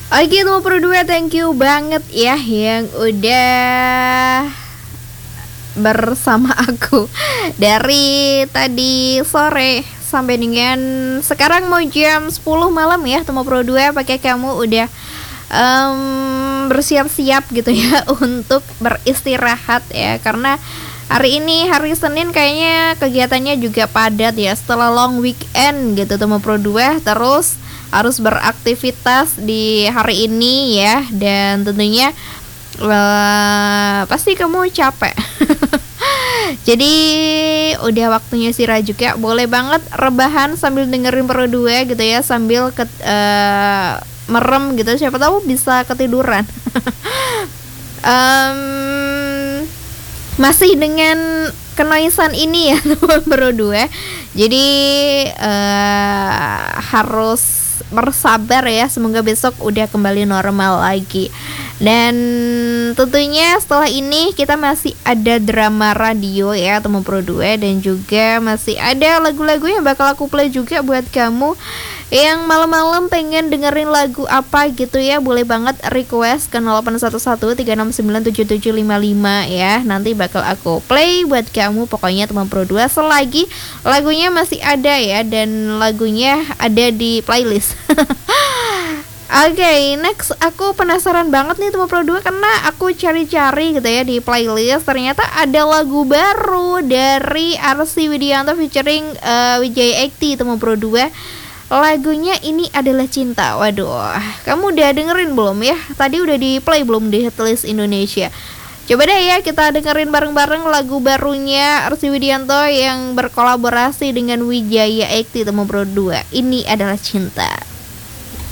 Oke, nomor berdua, thank you banget ya yang udah bersama aku dari tadi sore sampai dengan sekarang mau jam 10 malam ya. Temu Pro 2 pakai kamu udah bersiap-siap gitu ya untuk beristirahat ya, karena hari ini hari Senin kayaknya kegiatannya juga padat ya setelah long weekend gitu Temu Pro 2. Terus harus beraktivitas di hari ini ya, dan tentunya pasti kamu capek. Jadi udah waktunya istirahat juga. Boleh banget rebahan sambil dengerin Pro 2 gitu ya, sambil merem gitu, siapa tahu bisa ketiduran. Masih dengan kenoisan ini ya Pro 2. Jadi harus bersabar ya, semoga besok udah kembali normal lagi. Dan tentunya setelah ini kita masih ada drama radio ya Temu Pro 2, dan juga masih ada lagu-lagu yang bakal aku play juga buat kamu yang malam-malam pengen dengerin lagu apa gitu ya. Boleh banget request ke 0811 3697755 ya, nanti bakal aku play buat kamu. Pokoknya Temu Pro 2 selagi lagunya masih ada ya, dan lagunya ada di playlist. Oke, next aku penasaran banget nih Temu Pro 2, karena aku cari-cari gitu ya di playlist, ternyata ada lagu baru dari Arsy Widianto featuring Wijaya Ekti Temu Pro 2. Lagunya ini adalah Cinta. Waduh, kamu udah dengerin belum ya? Tadi udah di play belum di Headlist Indonesia? Coba deh ya kita dengerin bareng-bareng lagu barunya Arsy Widianto yang berkolaborasi dengan Wijaya Ekti Temu Pro 2. Ini adalah Cinta.